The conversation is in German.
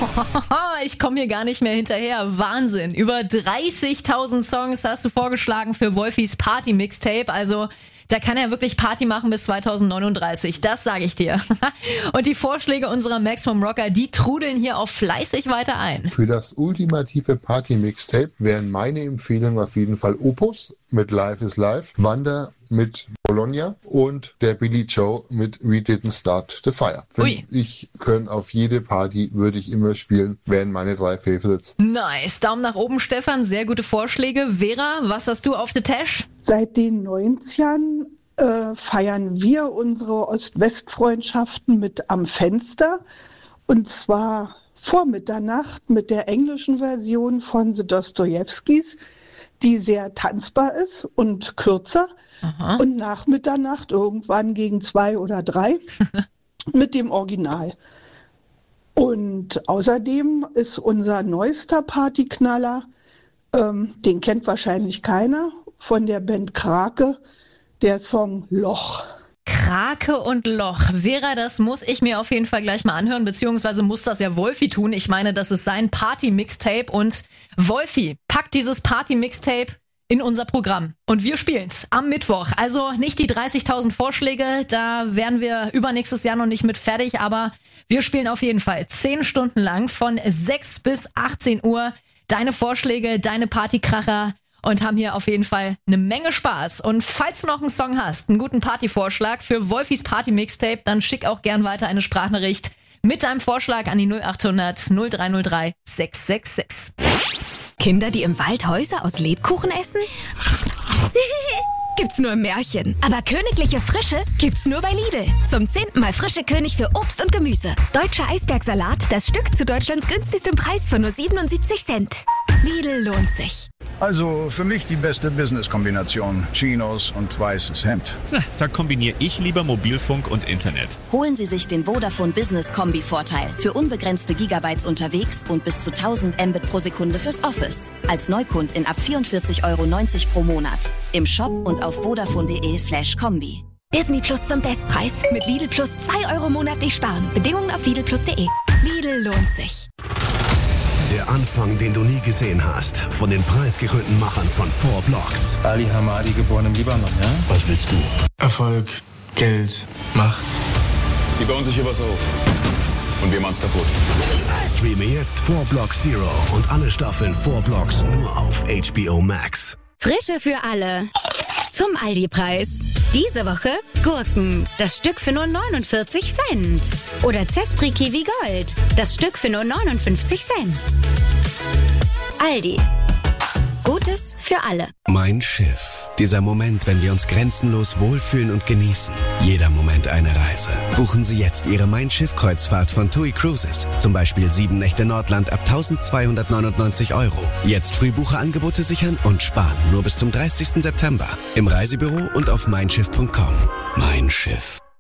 Ich komme hier gar nicht mehr hinterher. Wahnsinn. Über 30.000 Songs hast du vorgeschlagen für Wolfis Party-Mixtape. Also da kann er wirklich Party machen bis 2039. Das sage ich dir. Und die Vorschläge unserer Maximum Rocker, die trudeln hier auch fleißig weiter ein. Für das ultimative Party-Mixtape wären meine Empfehlungen auf jeden Fall Opus mit Life is Life, Wanda mit Bologna und der Billy Joe mit We Didn't Start the Fire. Ich können auf jede Party, würde ich immer spielen, wären meine 3 Favorites. Nice. Daumen nach oben, Stefan. Sehr gute Vorschläge. Vera, was hast du auf der Tasche? Seit den 90ern feiern wir unsere Ost-West-Freundschaften mit Am Fenster. Und zwar vor Mitternacht mit der englischen Version von The Dostojewskis, die sehr tanzbar ist und kürzer. Aha. Und nach Mitternacht irgendwann gegen 2 oder 3 mit dem Original. Und außerdem ist unser neuester Partyknaller, den kennt wahrscheinlich keiner, von der Band Krake, der Song Loch. Krake und Loch. Vera, das muss ich mir auf jeden Fall gleich mal anhören, beziehungsweise muss das ja Wolfi tun. Ich meine, das ist sein Party-Mixtape und Wolfi packt dieses Party-Mixtape in unser Programm. Und wir spielen's am Mittwoch. Also nicht die 30.000 Vorschläge, da wären wir übernächstes Jahr noch nicht mit fertig, aber wir spielen auf jeden Fall 10 Stunden lang von 6 bis 18 Uhr deine Vorschläge, deine Partykracher und haben hier auf jeden Fall eine Menge Spaß. Und falls du noch einen Song hast, einen guten Partyvorschlag für Wolfis Party-Mixtape, dann schick auch gern weiter eine Sprachnachricht mit deinem Vorschlag an die 0800 0303 666. Kinder, die im Wald Häuser aus Lebkuchen essen? Gibt's nur im Märchen. Aber königliche Frische gibt's nur bei Lidl. Zum 10. Mal frische König für Obst und Gemüse. Deutscher Eisbergsalat, das Stück zu Deutschlands günstigstem Preis von nur 77 Cent. Lidl lohnt sich. Also für mich die beste Business-Kombination. Chinos und weißes Hemd. Da kombiniere ich lieber Mobilfunk und Internet. Holen Sie sich den Vodafone Business Kombi-Vorteil. Für unbegrenzte Gigabytes unterwegs und bis zu 1000 Mbit pro Sekunde fürs Office. Als Neukundin ab 44,90 € pro Monat. Im Shop und auf vodafone.de/Kombi. Disney Plus zum Bestpreis. Mit Lidl Plus 2 € monatlich sparen. Bedingungen auf lidlplus.de. Lidl lohnt sich. Der Anfang, den du nie gesehen hast. Von den preisgekrönten Machern von 4 Blocks. Ali Hamadi, geboren im Libanon, ja? Was willst du? Erfolg, Geld, Macht. Die bauen sich hier was auf. Und wir machen's kaputt. Streame jetzt 4 Blocks Zero und alle Staffeln 4 Blocks nur auf HBO Max. Frische für alle. Zum Aldi-Preis. Diese Woche Gurken, das Stück für nur 49 Cent. Oder Zespri Kiwi Gold, das Stück für nur 59 Cent. Aldi. Gutes für alle. Mein Schiff. Dieser Moment, wenn wir uns grenzenlos wohlfühlen und genießen. Jeder Moment eine Reise. Buchen Sie jetzt Ihre Mein Schiff-Kreuzfahrt von TUI Cruises. Zum Beispiel 7 Nächte Nordland ab 1.299 €. Jetzt Frühbucherangebote sichern und sparen. Nur bis zum 30. September. Im Reisebüro und auf meinschiff.com. Mein Schiff.